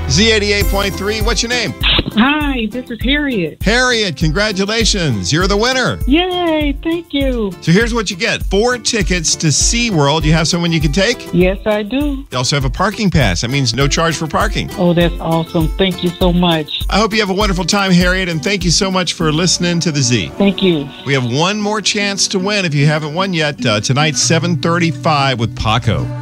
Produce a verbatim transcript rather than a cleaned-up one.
Z eighty-eight point three, what's your name? Hi, this is Harriet. Harriet, congratulations. You're the winner. Yay, thank you. So here's what you get. Four tickets to SeaWorld. You have someone you can take? Yes, I do. You also have a parking pass. That means no charge for parking. Oh, that's awesome. Thank you so much. I hope you have a wonderful time, Harriet, and thank you so much for listening to The Z. Thank you. We have one more chance to win if you haven't won yet. Uh, tonight, seven thirty-five with Paco.